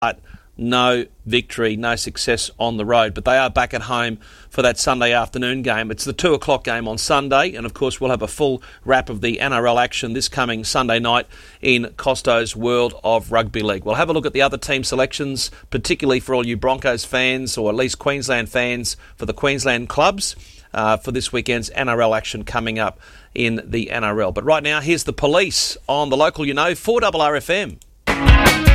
no victory, no success on the road. But they are back at home for that Sunday afternoon game. It's the 2 o'clock game on Sunday, and of course we'll have a full wrap of the NRL action this coming Sunday night in Costo's World of Rugby League. We'll have a look at the other team selections, particularly for all you Broncos fans, or at least Queensland fans, for the Queensland clubs, for this weekend's NRL action coming up in the NRL. But right now, here's the Police on the local, 4RRFM.